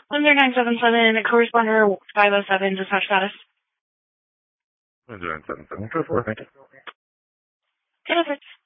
10977, corresponder 507, dispatch status. 10977, 4, thank you. Benefits.